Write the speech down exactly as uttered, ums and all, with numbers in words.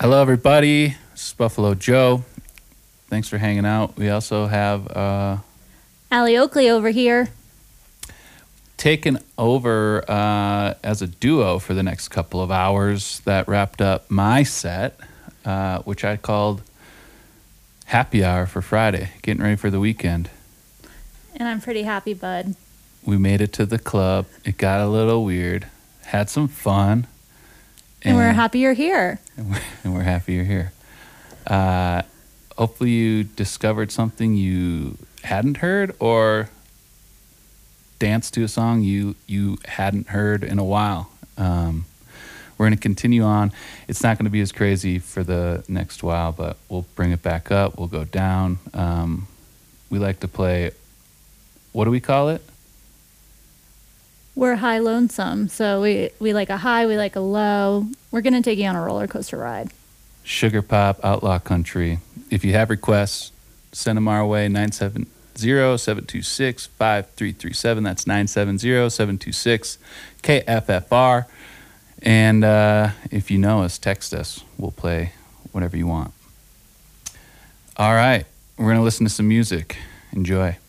Hello, everybody. This is Buffalo Joe. Thanks for hanging out. We also have uh, Allie Oakley over here. taken over uh, as a duo for the next couple of hours. That wrapped up my set, uh, which I called Happy Hour for Friday, getting ready for the weekend. And I'm pretty happy, bud. We made it to the club. It got a little weird. Had some fun. And, and we're happy you're here. And we're, and we're happy you're here. Uh, hopefully you discovered something you hadn't heard or danced to a song you, you hadn't heard in a while. Um, we're going to continue on. It's not going to be as crazy for the next while, but we'll bring it back up. We'll go down. Um, we like to play, what do we call it? We're high lonesome. So we, we like a high, we like a low. We're going to take you on a roller coaster ride. Sugar Pop, Outlaw Country. If you have requests, send them our way, nine seven zero, seven two six, five three three seven. That's nine seven zero, seven two six, K F F R. And uh, if you know us, text us. We'll play whatever you want. All right. We're going to listen to some music. Enjoy.